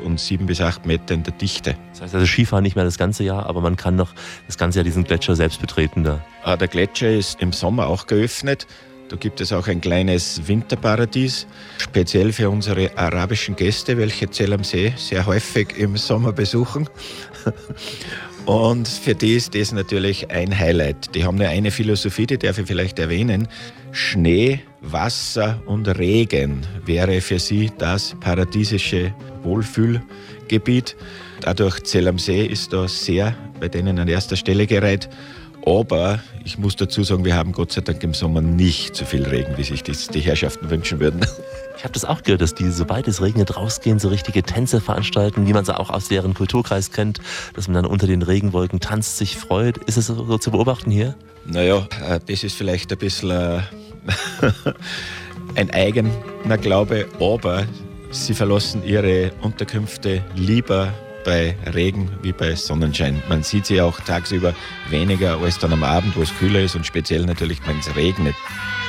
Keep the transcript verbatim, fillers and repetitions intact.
und sieben bis acht Meter in der Dichte. Das heißt also Skifahren nicht mehr das ganze Jahr, aber man kann noch das ganze Jahr diesen Gletscher selbst betreten da. Ah, der Gletscher ist im Sommer auch geöffnet. Da gibt es auch ein kleines Winterparadies, speziell für unsere arabischen Gäste, welche Zell am See sehr häufig im Sommer besuchen. Und für die ist das natürlich ein Highlight. Die haben nur eine Philosophie, die darf ich vielleicht erwähnen. Schnee, Wasser und Regen wäre für sie das paradiesische Wohlfühlgebiet. Dadurch Zell am See ist da sehr bei denen an erster Stelle gereiht. Aber ich muss dazu sagen, wir haben Gott sei Dank im Sommer nicht so viel Regen, wie sich das die Herrschaften wünschen würden. Ich habe das auch gehört, dass die, sobald es regnet, rausgehen, so richtige Tänze veranstalten, wie man sie auch aus deren Kulturkreis kennt, dass man dann unter den Regenwolken tanzt, sich freut. Ist es so zu beobachten hier? Naja, das ist vielleicht ein bisschen ein eigener Glaube, aber sie verlassen ihre Unterkünfte lieber bei Regen wie bei Sonnenschein. Man sieht sie auch tagsüber weniger als dann am Abend, wo es kühler ist und speziell natürlich, wenn es regnet.